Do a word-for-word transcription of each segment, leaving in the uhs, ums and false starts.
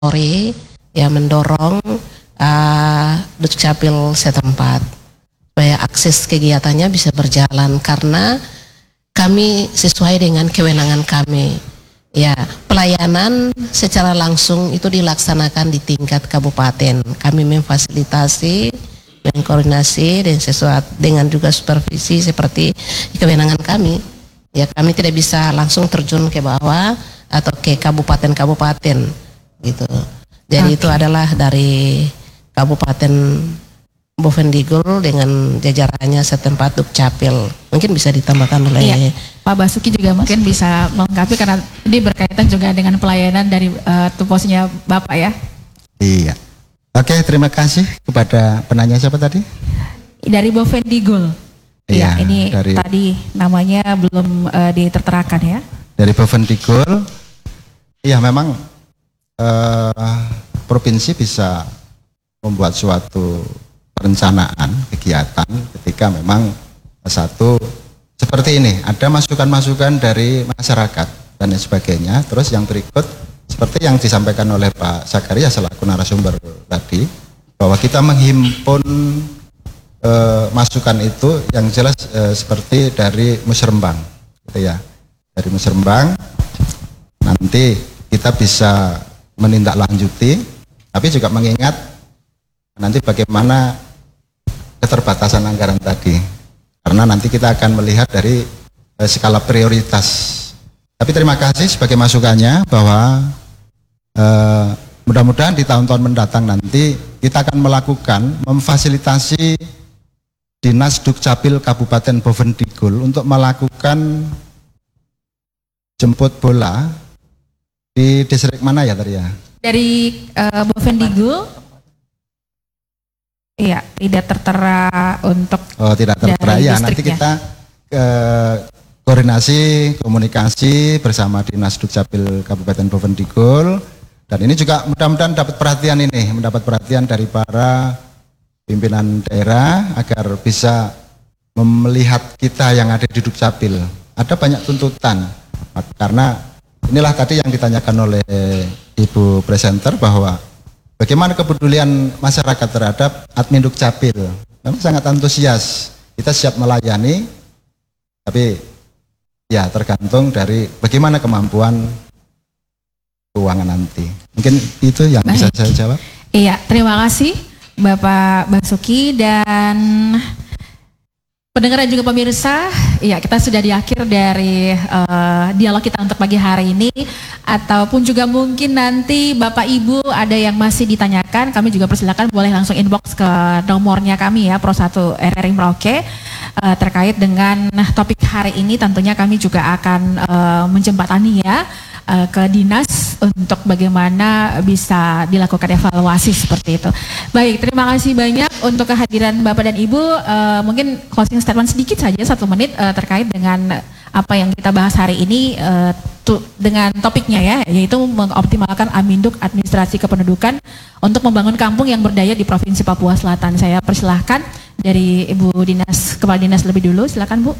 Polri ya mendorong uh, Dukcapil setempat supaya akses kegiatannya bisa berjalan karena kami sesuai dengan kewenangan kami. Ya, pelayanan secara langsung itu dilaksanakan di tingkat kabupaten. Kami memfasilitasi, mengkoordinasi dan sesuatu dengan juga supervisi seperti kewenangan kami. Ya, kami tidak bisa langsung terjun ke bawah atau ke kabupaten-kabupaten gitu. Jadi okay. Itu adalah dari Kabupaten Bovendigul dengan jajarannya setempat Dukcapil. Mungkin bisa ditambahkan oleh iya, Pak Basuki juga mungkin bisa melengkapi karena ini berkaitan juga dengan pelayanan dari uh, tuposnya Bapak ya. Iya. Oke, terima kasih kepada penanya siapa tadi? Dari Bovendigul. Iya, ya, ini dari, tadi namanya belum uh, diterterakan ya. Dari Bovendigul. Iya, memang uh, provinsi bisa membuat suatu perencanaan kegiatan ketika memang satu seperti ini, ada masukan-masukan dari masyarakat dan sebagainya. Terus yang berikut seperti yang disampaikan oleh Pak Zakaria selaku narasumber tadi, bahwa kita menghimpun e, masukan itu yang jelas e, seperti dari Musrembang gitu ya. Dari Musrembang nanti kita bisa menindaklanjuti, tapi juga mengingat nanti bagaimana keterbatasan anggaran tadi, karena nanti kita akan melihat dari eh, skala prioritas. Tapi terima kasih sebagai masukannya bahwa eh, mudah-mudahan di tahun-tahun mendatang nanti kita akan melakukan memfasilitasi Dinas Dukcapil Kabupaten Bovendigul untuk melakukan jemput bola di distrik mana ya tadi ya? Dari uh, Bovendigul. Iya, tidak tertera untuk oh tidak tertera ya, nanti kita ke koordinasi komunikasi bersama Dinas Dukcapil Kabupaten Bovendigul, dan ini juga mudah-mudahan dapat perhatian ini mendapat perhatian dari para pimpinan daerah agar bisa melihat kita yang ada di Dukcapil. Ada banyak tuntutan karena inilah tadi yang ditanyakan oleh Ibu presenter bahwa bagaimana kepedulian masyarakat terhadap admin Dukcapil. Memang sangat antusias, kita siap melayani, tapi ya tergantung dari bagaimana kemampuan keuangan nanti. Mungkin itu yang Baik. bisa saya jawab. Iya, terima kasih Bapak Basuki dan pendengar dan juga pemirsa. Iya, kita sudah di akhir dari uh, dialog kita untuk pagi hari ini. Ataupun juga mungkin nanti Bapak Ibu ada yang masih ditanyakan, kami juga persilakan boleh langsung inbox ke nomornya kami ya, Pro satu R R I Merauke, uh, terkait dengan topik hari ini. Tentunya kami juga akan uh, menjembatani ya uh, ke dinas untuk bagaimana bisa dilakukan evaluasi seperti itu. Baik, terima kasih banyak untuk kehadiran Bapak dan Ibu. Uh, mungkin closing statement sedikit saja satu menit uh, terkait dengan apa yang kita bahas hari ini uh, tu, dengan topiknya ya, yaitu mengoptimalkan Aminduk Administrasi Kependudukan untuk membangun kampung yang berdaya di Provinsi Papua Selatan. Saya persilahkan dari Ibu Dinas, Kepala Dinas lebih dulu, silakan Bu.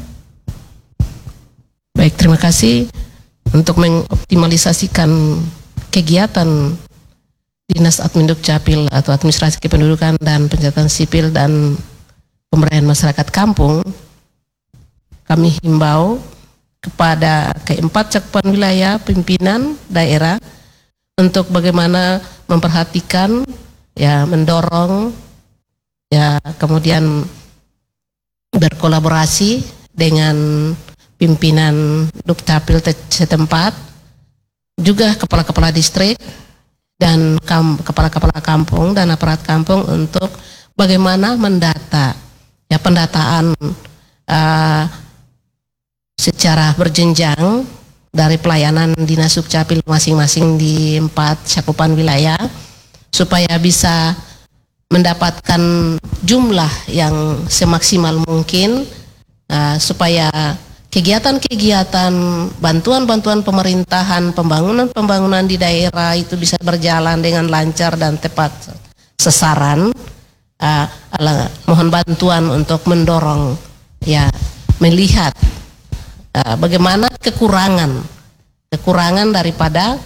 Baik, terima kasih. Untuk mengoptimalisasikan kegiatan Dinas Admin Dukcapil atau Administrasi Kependudukan dan Pencatatan Sipil dan Pemberdayaan Masyarakat Kampung, kami himbau kepada keempat cakupan wilayah pimpinan daerah untuk bagaimana memperhatikan ya, mendorong ya, kemudian berkolaborasi dengan pimpinan Dukcapil setempat, juga kepala-kepala distrik dan kepala-kepala kampung dan aparat kampung untuk bagaimana mendata ya, pendataan uh, secara berjenjang dari pelayanan Dinas Dukcapil masing-masing di empat cakupan wilayah supaya bisa mendapatkan jumlah yang semaksimal mungkin uh, supaya kegiatan-kegiatan bantuan-bantuan pemerintahan, pembangunan-pembangunan di daerah itu bisa berjalan dengan lancar dan tepat sasaran. Uh, mohon bantuan untuk mendorong ya, melihat uh, bagaimana kekurangan kekurangan daripada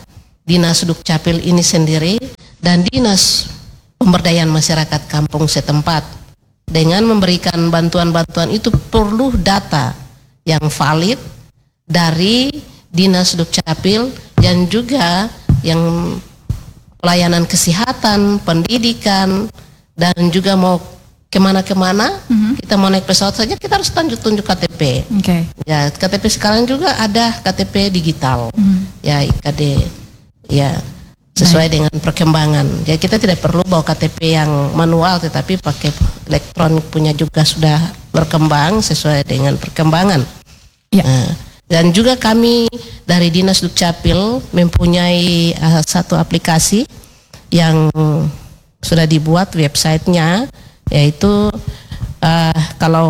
Dinas Dukcapil ini sendiri dan Dinas Pemberdayaan Masyarakat kampung setempat dengan memberikan bantuan-bantuan itu perlu data yang valid dari Dinas Dukcapil dan juga yang pelayanan kesehatan, pendidikan, dan juga mau kemana-kemana, mm-hmm. kita mau naik pesawat saja kita harus tunjuk-tunjuk K T P. Okay. Ya, K T P sekarang juga ada K T P digital, mm-hmm. ya I K D, ya sesuai Baik. dengan perkembangan. Ya kita tidak perlu bawa K T P yang manual, tetapi pakai elektronik punya juga sudah berkembang sesuai dengan perkembangan. Ya. Nah, dan juga kami dari Dinas Dukcapil mempunyai uh, satu aplikasi yang sudah dibuat websitenya, yaitu uh, kalau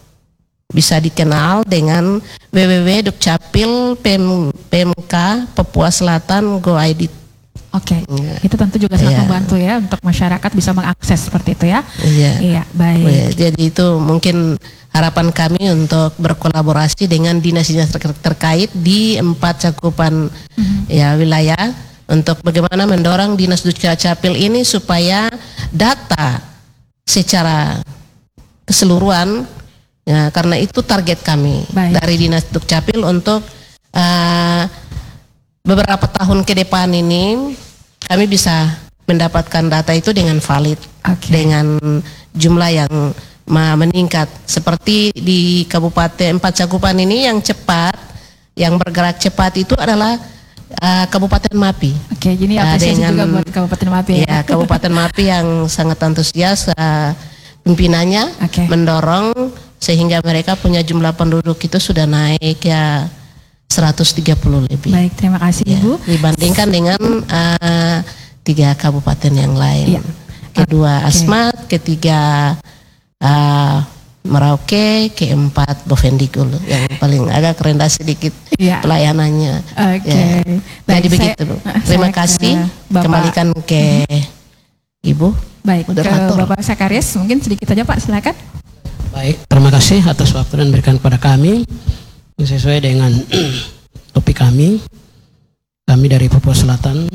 bisa dikenal dengan w w w titik dukcapil p m k papua selatan go i d. Oke, okay. ya. Itu tentu juga sangat ya. membantu ya untuk masyarakat bisa mengakses seperti itu ya. Iya, iya baik. Ya, jadi itu mungkin harapan kami untuk berkolaborasi dengan dinas-dinas ter terkait di empat cakupan mm-hmm. ya wilayah untuk bagaimana mendorong Dinas Dukcapil ini supaya data secara keseluruhan, ya, karena itu target kami Baik. dari Dinas Dukcapil untuk uh, beberapa tahun ke depan ini kami bisa mendapatkan data itu dengan valid, okay. dengan jumlah yang meningkat. Seperti di Kabupaten empat cakupan ini yang cepat, yang bergerak cepat itu adalah uh, Kabupaten Mapi. Oke, jadi apresiasi uh, juga buat Kabupaten Mapi. Ya, ya Kabupaten Mapi yang sangat antusias uh, pimpinannya okay. mendorong sehingga mereka punya jumlah penduduk itu sudah naik ya seratus tiga puluh lebih. Baik, terima kasih ya, Ibu. Dibandingkan dengan uh, tiga kabupaten yang lain. Ya. Kedua okay. Asmat, ketiga uh, Merauke, keempat Bovendigul yang paling agak rendah sedikit ya. pelayanannya. Oke. Okay. Ya. Jadi begitu, Bu. Terima kasih. Bapak, kembalikan ke hmm. Ibu. Baik, moderator. Ke Bapak Sakaris, mungkin sedikit saja Pak, silakan. Baik, terima kasih atas waktu yang diberikan kepada kami. Sesuai dengan topik kami, kami dari Papua Selatan,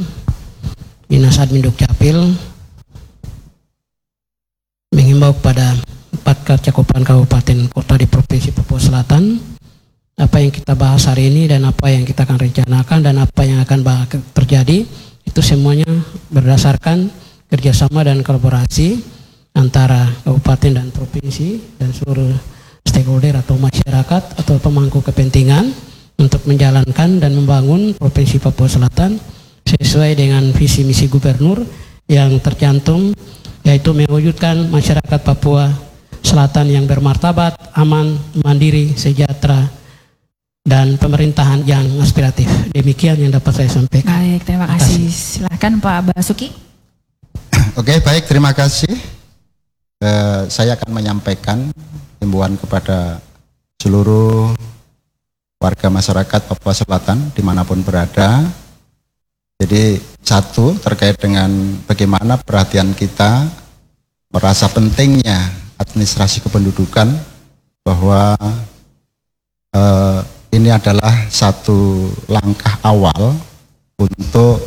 Dinas Admin Dukcapil menghimbau kepada empat cakupan kabupaten kota di Provinsi Papua Selatan, apa yang kita bahas hari ini dan apa yang kita akan rencanakan dan apa yang akan terjadi, itu semuanya berdasarkan kerjasama dan kolaborasi antara kabupaten dan provinsi dan seluruh stakeholder atau masyarakat atau pemangku kepentingan untuk menjalankan dan membangun Provinsi Papua Selatan sesuai dengan visi misi gubernur yang tercantum, yaitu mewujudkan masyarakat Papua Selatan yang bermartabat, aman, mandiri, sejahtera, dan pemerintahan yang aspiratif. Demikian yang dapat saya sampaikan. Baik, terima kasih. Silakan Pak Basuki. Oke, baik, terima kasih. Uh, saya akan menyampaikan himbauan kepada seluruh warga masyarakat Papua Selatan dimanapun berada. Jadi satu, terkait dengan bagaimana perhatian kita merasa pentingnya administrasi kependudukan, bahwa eh, ini adalah satu langkah awal untuk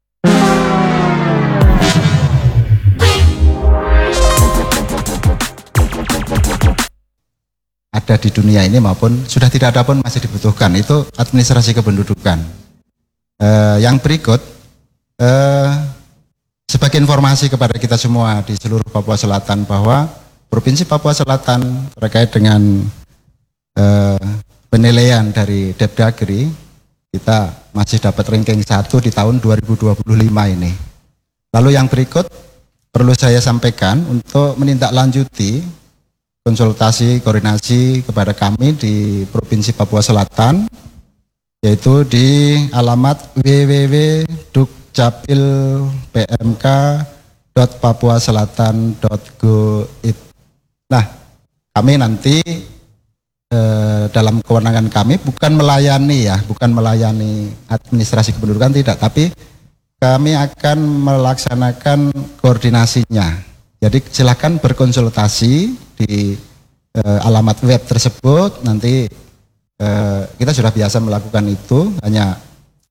ada di dunia ini maupun sudah tidak ada pun masih dibutuhkan, itu administrasi kependudukan. Eh, yang berikut eh, sebagai informasi kepada kita semua di seluruh Papua Selatan bahwa Provinsi Papua Selatan terkait dengan eh, penilaian dari Depdagri, kita masih dapat ranking satu di tahun dua ribu dua puluh lima ini. Lalu yang berikut perlu saya sampaikan untuk menindaklanjuti konsultasi koordinasi kepada kami di Provinsi Papua Selatan, yaitu di alamat w w w titik dukcapil p m k titik papua selatan titik go titik i d. Nah, kami nanti eh, dalam kewenangan kami bukan melayani ya, bukan melayani administrasi kependudukan, tidak, tapi kami akan melaksanakan koordinasinya. Jadi silakan berkonsultasi di eh, alamat web tersebut. Nanti eh, kita sudah biasa melakukan itu, hanya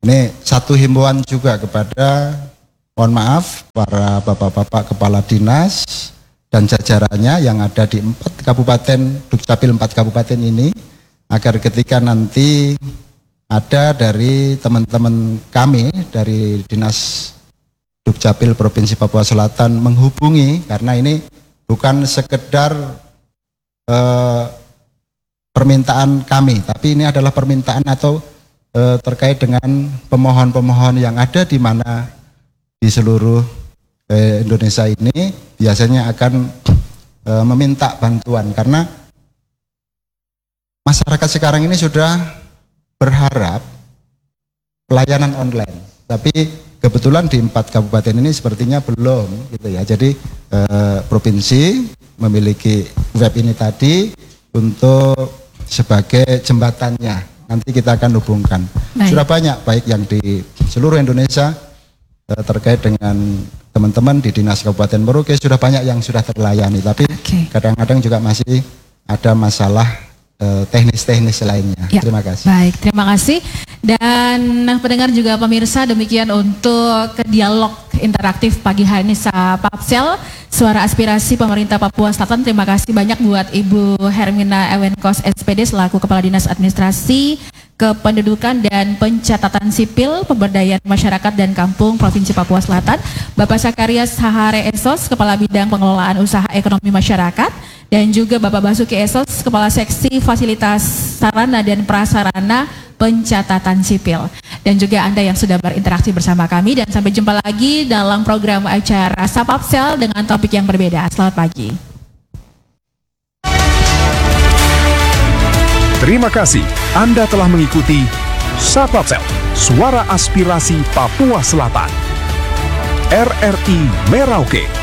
Ini satu himbauan juga kepada, mohon maaf, para bapak-bapak kepala dinas dan jajarannya yang ada di empat kabupaten, Dukcapil empat kabupaten ini, agar ketika nanti ada dari teman-teman kami dari Dinas Dukcapil Provinsi Papua Selatan menghubungi, karena ini bukan sekedar eh, permintaan kami, tapi ini adalah permintaan atau eh, terkait dengan pemohon-pemohon yang ada di mana di seluruh eh, Indonesia ini biasanya akan eh, meminta bantuan, karena masyarakat sekarang ini sudah berharap pelayanan online, tapi kebetulan di empat kabupaten ini sepertinya belum, gitu ya. Jadi eh, provinsi memiliki web ini tadi untuk sebagai jembatannya. Nanti kita akan hubungkan. Baik. Sudah banyak, baik yang di seluruh Indonesia eh, terkait dengan teman-teman di Dinas Kabupaten Merauke, sudah banyak yang sudah terlayani. Tapi kadang-kadang okay. juga masih ada masalah teknis-teknis lainnya. Ya, terima kasih. Baik, terima kasih. Dan pendengar juga pemirsa, demikian untuk dialog interaktif pagi hari ini Sapapsel, suara aspirasi pemerintah Papua Selatan. Terima kasih banyak buat Ibu Hermina Ewenkos S P D selaku Kepala Dinas Administrasi Kependudukan dan Pencatatan Sipil, Pemberdayaan Masyarakat dan Kampung Provinsi Papua Selatan, Bapak Sakarias Hahare Esos, Kepala Bidang Pengelolaan Usaha Ekonomi Masyarakat, dan juga Bapak Basuki Esos, Kepala Seksi Fasilitas Sarana dan Prasarana Pencatatan Sipil. Dan juga Anda yang sudah berinteraksi bersama kami, dan sampai jumpa lagi dalam program acara Sapapsel dengan topik yang berbeda. Selamat pagi. Terima kasih Anda telah mengikuti Sapapsel, suara aspirasi Papua Selatan. R R I Merauke.